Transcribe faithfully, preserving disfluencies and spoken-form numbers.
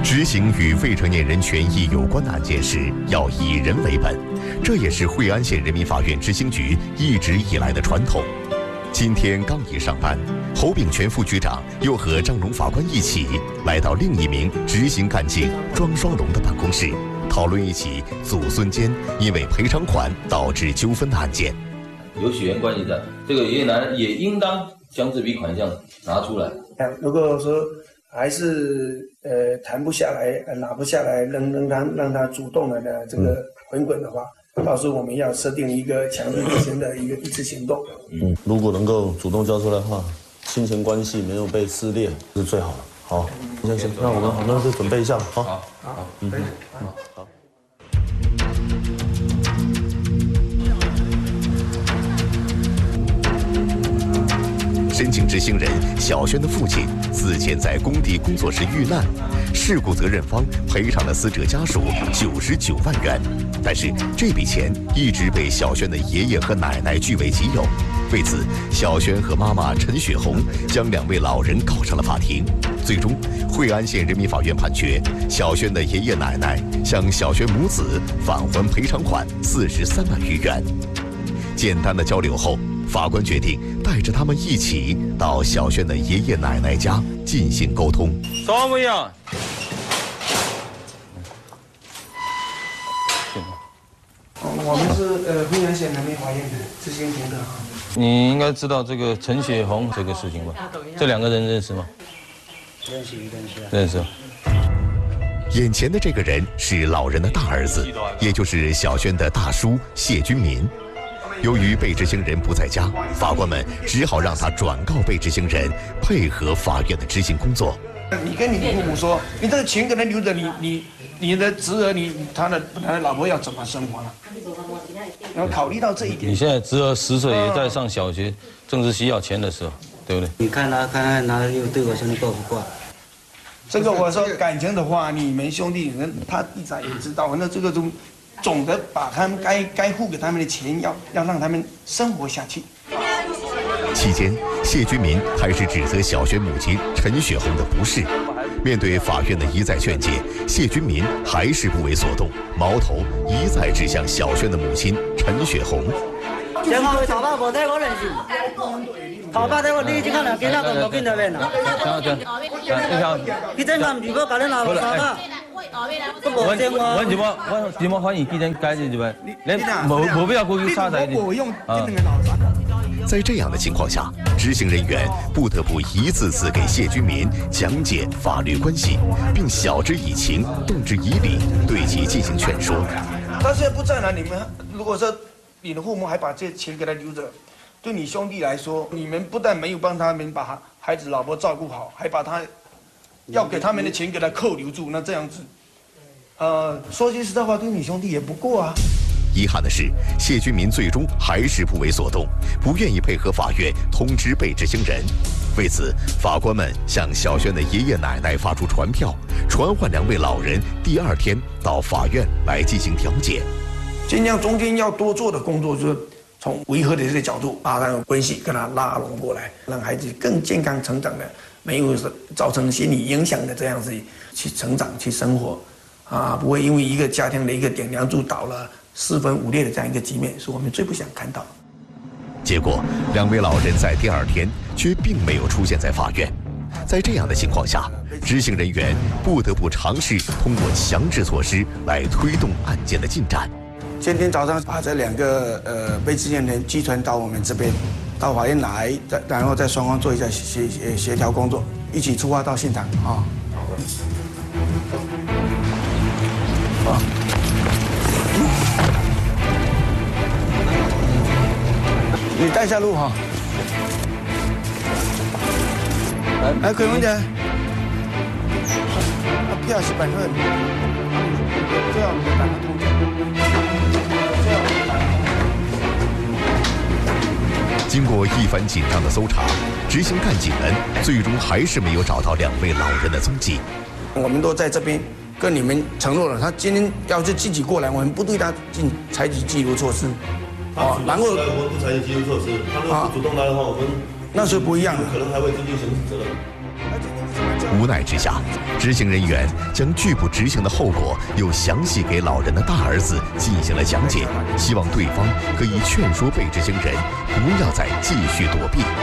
执行与未成年人权益有关的案件时，要以人为本，这也是惠安县人民法院执行局一直以来的传统。今天刚一上班，侯炳全副局长又和张荣法官一起来到另一名执行干警庄双龙的办公室，讨论一起祖孙间因为赔偿款导致纠纷的案件。 有血缘关系的，这个爷爷奶奶也应当将这笔款项拿出来。 如果说还是呃谈不下来，呃拿不下来，让让他让他主动的呢这个回滚的话，到时候我们要设定一个强制执行的一个一次行动。 嗯，如果能够主动交出来的话，亲情关系没有被撕裂是最好的。好，行行，那我们好，那就准备一下。好， 好，好，嗯，好。 申请执行人小轩的父亲此前在工地工作时遇难，事故责任方赔偿了死者家属九十九万元，但是这笔钱一直被小轩的爷爷和奶奶据为己有。为此，小轩和妈妈陈雪红将两位老人告上了法庭。最终，惠安县人民法院判决小轩的爷爷奶奶向小轩母子返还赔偿款四十三万余元。简单的交流后，法官决定带着他们一起到小轩的爷爷奶奶家进行沟通。 什么样？ 我们是呃惠安县人民法院的执行庭的。 你应该知道这个陈雪红这个事情吧？这两个人认识吗？ 认识，认识。 认识。 眼前的这个人是老人的大儿子，也就是小轩的大叔谢军民。由于被执行人不在家，法官们只好让他转告被执行人，配合法院的执行工作。 你跟你父母说，你这个钱给他留着，你你你的侄儿，你他的他的老婆要怎么生活呢？要考虑到这一点。 你现在侄儿十岁，也在上小学，正是需要钱的时候，对不对？ 你看他，看看他又对我兄弟够不够？ 这个我说感情的话，你们兄弟人他弟仔也知道，那这个中。总的把他们该该付给他们的钱要要让他们生活下去。 期间，谢军民开始指责小轩母亲陈雪红的不是。面对法院的一再劝解，谢军民还是不为所动，矛头一再指向小轩的母亲陈雪红。 正好头发无睇我认识，头发睇我你即刻两见到個無見到面啦。 等等， 佢真係唔如果搞你鬧頭髮。 我我怎麼我怎麼反而記得解釋啫？你冇冇必要過去殺佢哋。 在这样的情况下，执行人员不得不一次次给谢军民讲解法律关系，并晓之以情，动之以理，对其进行劝说。 他现在不在了，你们如果说你的父母还把这钱给他留着，对你兄弟来说，你们不但没有帮他们把孩子、老婆照顾好，还把他要给他们的钱给他扣留住，那这样子，呃，说句实在话，对你兄弟也不过啊。 遗憾的是，谢军民最终还是不为所动，不愿意配合法院通知被执行人。为此，法官们向小轩的爷爷奶奶发出传票，传唤两位老人第二天到法院来进行调解。 尽量中间要多做的工作，就是从维和的这个角度，把那个关系跟他拉拢过来，让孩子更健康成长的，没有造成心理影响的这样子去成长、去生活，啊，不会因为一个家庭的一个顶梁柱倒了。四分五裂的这样一个局面，是我们最不想看到。 结果，两位老人在第二天却并没有出现在法院。在这样的情况下，执行人员不得不尝试通过强制措施来推动案件的进展。 今天早上把这两个呃被执行人寄传到我们这边，到法院来，再然后再双方做一下协协协调工作，一起出发到现场啊。好。你带下路哈，来，来，鬼文姐，票是本份，这样我们打个通知，这样我们打个通知。 经过一番紧张的搜查，执行干警们最终还是没有找到两位老人的踪迹。 我们都在这边跟你们承诺了，他今天要是自己过来，我们不对他进采取拘留措施。 啊，然后我们不采取拘留措施，他如果不主动来的话，我们那是不一样的， 可能还会追究刑事责任。 无奈之下，执行人员将拒不执行的后果又详细给老人的大儿子进行了讲解，希望对方可以劝说被执行人不要再继续躲避。